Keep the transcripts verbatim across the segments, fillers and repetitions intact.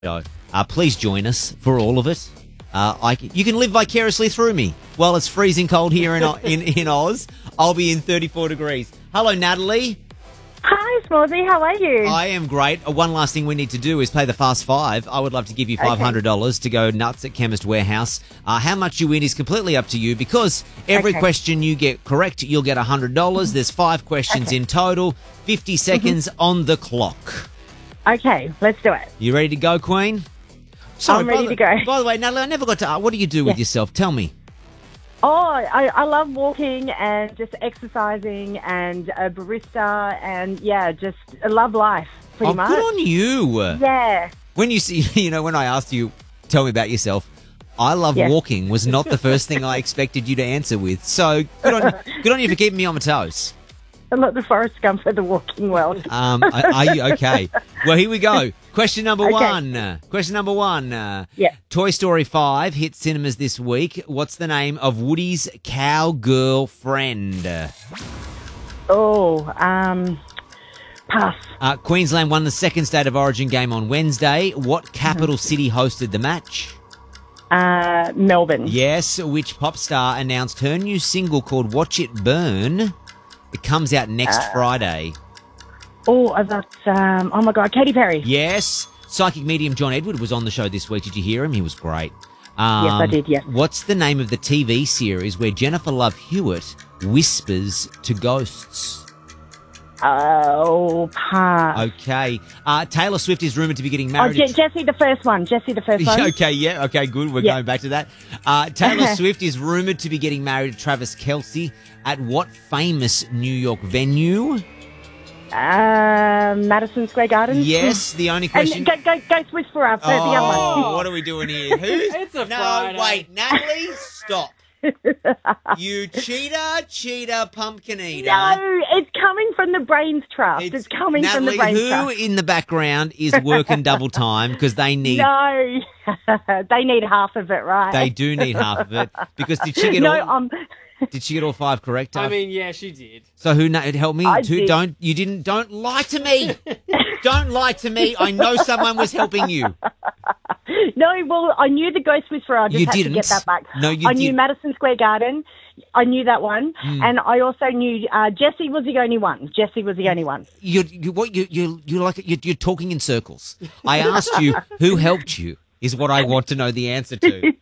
Uh, please join us for all of it. Uh, I, you can live vicariously through me. While it's freezing cold here in, in, in Oz, I'll be in thirty-four degrees. Hello, Natalie. Hi, Smallsy. How are you? I am great. Uh, one last thing we need to do is play the Fast Five. I would love to give you five hundred dollars okay. to go nuts at Chemist Warehouse. Uh, how much you win is completely up to you because every okay. question you get correct, you'll get one hundred dollars. There's five questions okay. in total, fifty seconds mm-hmm. on the clock. Okay, let's do it. You ready to go, Queen? Sorry, I'm ready the, to go. By the way, Natalie, I never got to ask, what do you do with yeah. yourself? Tell me. Oh, I, I love walking and just exercising and a barista and, yeah, just I love life, pretty oh, much. Good on you. Yeah. When you see, you know, when I asked you, tell me about yourself, I love yes. walking was not the first thing I expected you to answer with. So good on, good on you for keeping me on my toes. I'm not the Forrest Gump of the walking world. Um, are, are you okay? Well, here we go. Question number okay. one. Question number one. Uh, yeah. Toy Story five hit cinemas this week. What's the name of Woody's cowgirl friend? Oh, um, pass. Uh, Queensland won the second State of Origin game on Wednesday. What capital mm-hmm. city hosted the match? Uh, Melbourne. Yes. Which pop star announced her new single called Watch It Burn? It comes out next uh, Friday. Oh, that's, um, oh my God, Katy Perry. Yes. Psychic medium John Edward was on the show this week. Did you hear him? He was great. Um, yes, I did, yes. What's the name of the T V series where Jennifer Love Hewitt whispers to ghosts? Oh, pass. Okay. Uh, Taylor Swift is rumoured to be getting Oh, married. Je- Jessie, the first one. Jessie, the first one. Okay, yeah. Okay, good. We're yeah. going back to that. Uh, Taylor Swift is rumoured to be getting married to Travis Kelce at what famous New York venue? Uh, Madison Square Garden. Yes, the only question... And go, go, go Swiss for us. Oh, the other one. What are we doing here? Who? It's a No, Friday. wait. Natalie, stop. You cheater, cheater, pumpkin eater. No, it's coming from the Brains Trust. It's, it's coming Natalie, from the Brains who Trust. Who in the background is working double time because they need... No, they need half of it, right? They do need half of it because did she get no, all... um... Did she get all five correct? I mean, yeah, she did. So who na- help me? I Two, did. Don't you didn't don't lie to me. Don't lie to me. I know someone was helping you. No, well, I knew the Ghost Whisperer. I just You had didn't. to get that back. No, you I knew did. Madison Square Garden. I knew that one, Mm. and I also knew uh, Jessie was the only one. Jessie was the only one. You you what you you you like you're, you're talking in circles. I asked you who helped you. Is what I want to know the answer to.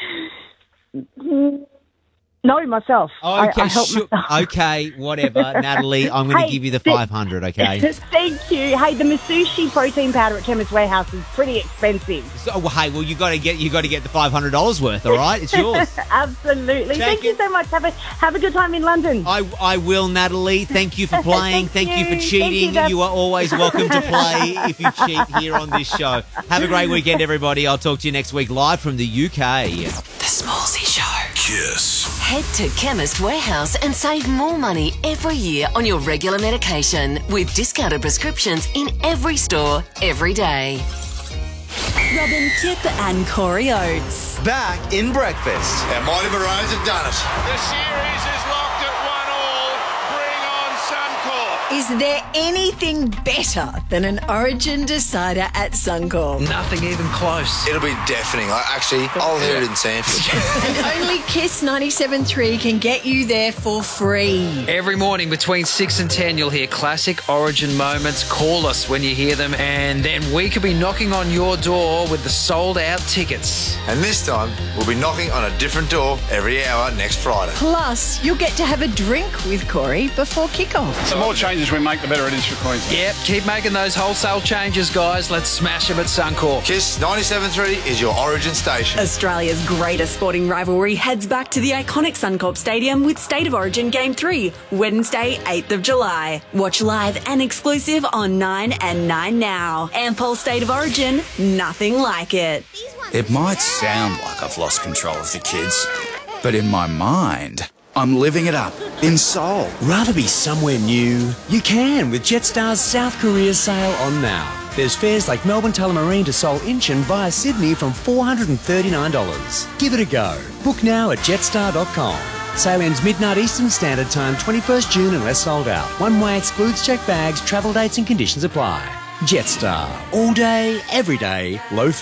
No, myself. Okay, I, I helped sure. myself. Okay, whatever, Natalie. I'm going to Hey, give you the the- five hundred. Okay. Thank you. Hey, the Masushi protein powder at Chemist Warehouse is pretty expensive. So, well, hey, well, you got to get you got to get the five hundred dollars worth. All right, it's yours. Absolutely. Take Thank it. you so much. Have a have a good time in London. I, I will, Natalie. Thank you for playing. Thank Thank, you. you. for cheating. Thank you, you are always welcome to play if you cheat here on this show. Have a great weekend, everybody. I'll talk to you next week live from the U K. The Smallsy Show. Kiss. Head to Chemist Warehouse and save more money every year on your regular medication with discounted prescriptions in every store, every day. Robin Kip and Corey Oates. Back in breakfast. Our Mighty Maroons have done it. The series is locked at one all. Bring on Suncorp. Is there anything better than an Origin decider at Suncorp? Nothing even close. It'll be deafening. I, actually, I'll hear it in Sanford. And only Kiss ninety-seven point three can get you there for free. Every morning between six and ten, you'll hear classic Origin moments. Call us when you hear them, and then we could be knocking on your door with the sold-out tickets. And this time, we'll be knocking on a different door every hour next Friday. Plus, you'll get to have a drink with Corey before kickoff. The more changes we make, the better it is for Queensland. Yep, keep making those wholesale changes, guys. Let's smash them at Suncorp. Kiss ninety-seven point three is your Origin station. Australia's greatest sporting rivalry heads back to the iconic Suncorp Stadium with State of Origin Game three, Wednesday, eighth of July. Watch live and exclusive on nine and nine now. Ampol State of Origin, nothing like it. It might sound like I've lost control of the kids, but in my mind, I'm living it up in Seoul. Rather be somewhere new? You can with Jetstar's South Korea sale on now. There's fares like Melbourne Tullamarine to Seoul Incheon via Sydney from four hundred thirty-nine dollars. Give it a go. Book now at jetstar dot com. Sale ends midnight Eastern Standard Time, twenty-first June unless sold out. One way excludes checked bags, travel dates and conditions apply. Jetstar. All day, every day, low